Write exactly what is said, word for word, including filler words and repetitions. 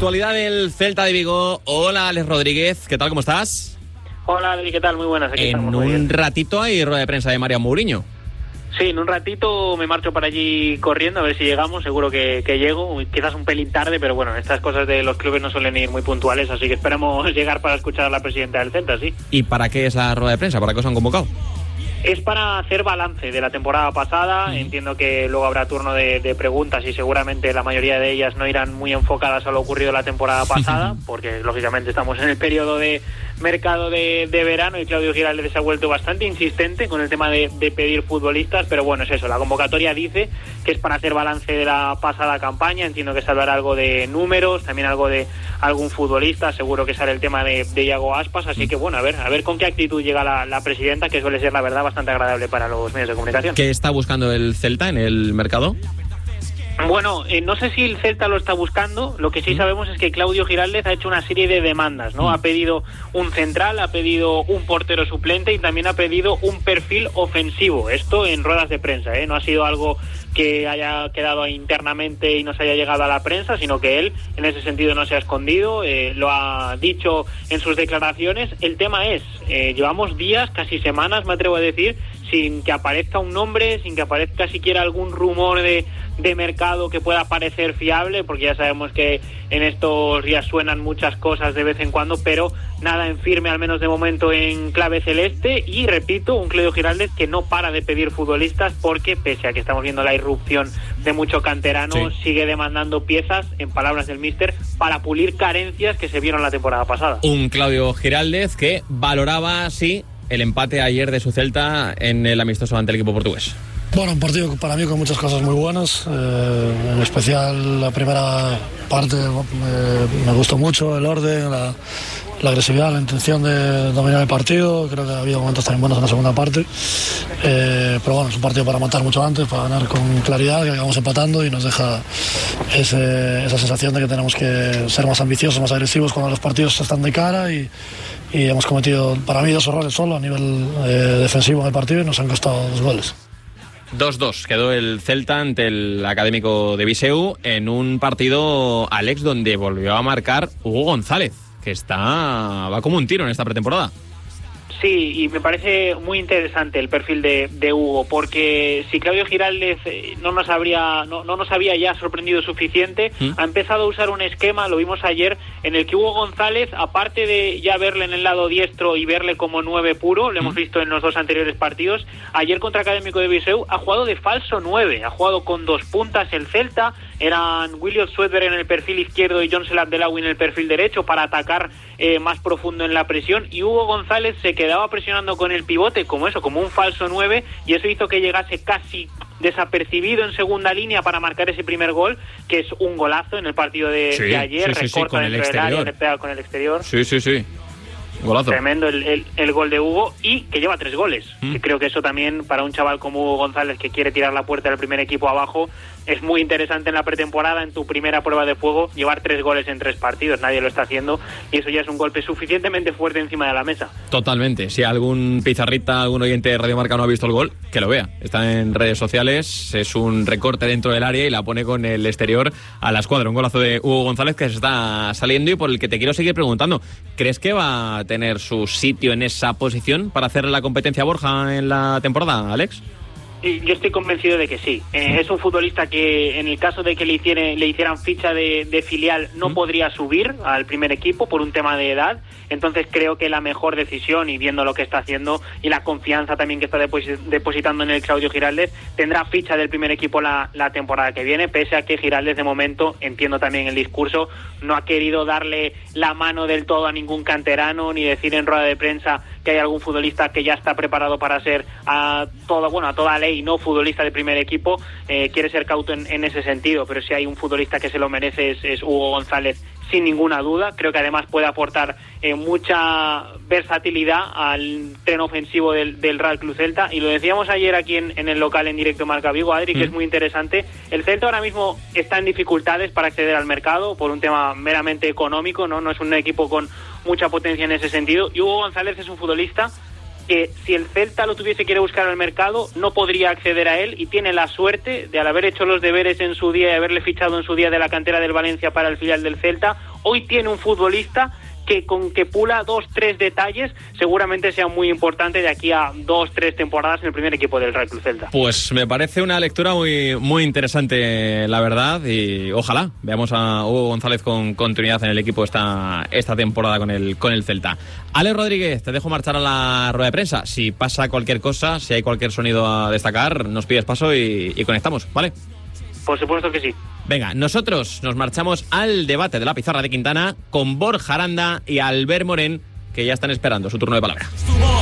Actualidad del Celta de Vigo. Hola, Alex Rodríguez, ¿qué tal? ¿Cómo estás? Hola, Adri, ¿qué tal? Muy buenas. Aquí en estamos, un ratito hay rueda de prensa de Mario Mourinho. Sí, en un ratito me marcho para allí corriendo, a ver si llegamos, seguro que, que llego, quizás un pelín tarde, pero bueno, estas cosas de los clubes no suelen ir muy puntuales, así que esperamos llegar para escuchar a la presidenta del Celta, sí. ¿Y para qué es la rueda de prensa? ¿Para qué os han convocado? Es para hacer balance de la temporada pasada. Mm. Entiendo que luego habrá turno de, de preguntas y seguramente la mayoría de ellas no irán muy enfocadas a lo ocurrido la temporada pasada, porque lógicamente estamos en el periodo de mercado de, de verano y Claudio Giraldez se ha vuelto bastante insistente con el tema de, de pedir futbolistas, pero bueno, es eso, la convocatoria dice que es para hacer balance de la pasada campaña. Entiendo que saldrá algo de números, también algo de algún futbolista, seguro que sale el tema de, de Iago Aspas, así que bueno, a ver, a ver con qué actitud llega la, la presidenta, que suele ser la verdad bastante agradable para los medios de comunicación. ¿Qué está buscando el Celta en el mercado? Bueno, eh, no sé si el Celta lo está buscando. Lo que sí sabemos es que Claudio Giraldez ha hecho una serie de demandas, ¿no? Ha pedido un central, ha pedido un portero suplente y también ha pedido un perfil ofensivo. Esto en ruedas de prensa, ¿eh? No ha sido algo que haya quedado internamente y no se haya llegado a la prensa, sino que él en ese sentido no se ha escondido, eh, lo ha dicho en sus declaraciones. El tema es, eh, llevamos días, casi semanas, me atrevo a decir, sin que aparezca un nombre, sin que aparezca siquiera algún rumor de, de mercado que pueda parecer fiable, porque ya sabemos que en estos días suenan muchas cosas de vez en cuando, pero nada en firme, al menos de momento, en clave celeste. Y repito, un Claudio Giraldez que no para de pedir futbolistas, porque pese a que estamos viendo la irrupción de mucho canterano, sí, sigue demandando piezas, en palabras del míster, para pulir carencias que se vieron la temporada pasada. Un Claudio Giraldez que valoraba, sí, el empate ayer de su Celta en el amistoso ante el equipo portugués. Bueno, un partido para mí con muchas cosas muy buenas, eh, en especial la primera parte eh, me gustó mucho, el orden, la, la agresividad, la intención de dominar el partido. Creo que ha habido momentos también buenos en la segunda parte, eh, pero bueno, es un partido para matar mucho antes, para ganar con claridad, que acabamos empatando y nos deja ese, esa sensación de que tenemos que ser más ambiciosos, más agresivos cuando los partidos están de cara, y, y hemos cometido para mí dos errores solo a nivel eh, defensivo en el partido y nos han costado dos goles. dos dos quedó el Celta ante el Académico de Viseu en un partido, Alex, donde volvió a marcar Hugo González, que está va como un tiro en esta pretemporada. Sí, y me parece muy interesante el perfil de, de Hugo, porque si Claudio Giraldez no nos habría no, no nos había ya sorprendido suficiente, ¿Mm? ha empezado a usar un esquema, lo vimos ayer, en el que Hugo González, aparte de ya verle en el lado diestro y verle como nueve puro, lo ¿Mm? hemos visto en los dos anteriores partidos, ayer contra Académico de Viseu ha jugado de falso nueve, ha jugado con dos puntas el Celta, eran William Swedberg en el perfil izquierdo y Joncel Abdellaoui en el perfil derecho para atacar eh, más profundo en la presión, y Hugo González se quedaba presionando con el pivote como eso, como un falso nueve, y eso hizo que llegase casi desapercibido en segunda línea para marcar ese primer gol, que es un golazo en el partido de, sí, de ayer, sí, sí, recorta sí, dentro del área, le pega con el exterior. Sí, sí, sí. Golazo. Tremendo el, el, el gol de Hugo, y que lleva tres goles. Mm. Que creo que eso también, para un chaval como Hugo González, que quiere tirar la puerta del primer equipo abajo, es muy interesante en la pretemporada, en tu primera prueba de fuego, llevar tres goles en tres partidos. Nadie lo está haciendo, y eso ya es un golpe suficientemente fuerte encima de la mesa. Totalmente. Si algún pizarrita, algún oyente de Radio Marca no ha visto el gol, que lo vea. Está en redes sociales, es un recorte dentro del área y la pone con el exterior a la escuadra. Un golazo de Hugo González que se está saliendo y por el que te quiero seguir preguntando. ¿Crees que va a tener su sitio en esa posición para hacerle la competencia a Borja en la temporada, Alex? Yo estoy convencido de que sí. Eh, es un futbolista que, en el caso de que le, hiciere, le hicieran ficha de, de filial, no ¿Mm? podría subir al primer equipo por un tema de edad. Entonces creo que la mejor decisión, y viendo lo que está haciendo y la confianza también que está deposit- depositando en el Claudio Giraldez, tendrá ficha del primer equipo la, la temporada que viene, pese a que Giraldez de momento, entiendo también el discurso, no ha querido darle la mano del todo a ningún canterano, ni decir en rueda de prensa que hay algún futbolista que ya está preparado para ser a toda, bueno, a toda ley y no futbolista de primer equipo. Eh, quiere ser cauto en, en ese sentido, pero si hay un futbolista que se lo merece es, es Hugo González, sin ninguna duda. Creo que además puede aportar eh, mucha versatilidad al tren ofensivo del, del Real Club Celta, y lo decíamos ayer aquí en, en el local en directo Marca Vigo, Adri, que mm. es muy interesante. El Celta ahora mismo está en dificultades para acceder al mercado por un tema meramente económico, no, no es un equipo con mucha potencia en ese sentido, y Hugo González es un futbolista que, si el Celta lo tuviese que ir a buscar al mercado, no podría acceder a él, y tiene la suerte de, al haber hecho los deberes en su día y haberle fichado en su día de la cantera del Valencia para el filial del Celta, hoy tiene un futbolista que con que pula dos, tres detalles seguramente sea muy importante de aquí a dos, tres temporadas en el primer equipo del Real Club Celta. Pues me parece una lectura muy, muy interesante, la verdad, y ojalá veamos a Hugo González con continuidad en el equipo esta, esta temporada con el, con el Celta. Alex Rodríguez, te dejo marchar a la rueda de prensa. Si pasa cualquier cosa, si hay cualquier sonido a destacar, nos pides paso y, y conectamos, ¿vale? Por supuesto que sí. Venga, nosotros nos marchamos al debate de la pizarra de Quintana con Borja Aranda y Albert Morén, que ya están esperando su turno de palabra.